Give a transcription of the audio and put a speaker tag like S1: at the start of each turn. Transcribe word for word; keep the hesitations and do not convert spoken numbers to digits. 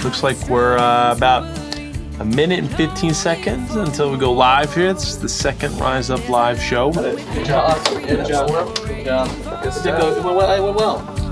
S1: Looks like we're uh, about a minute and fifteen seconds until we go live here. It's the second Rise Up Live show.
S2: Good job. Good job. Good job. It went well. It went well.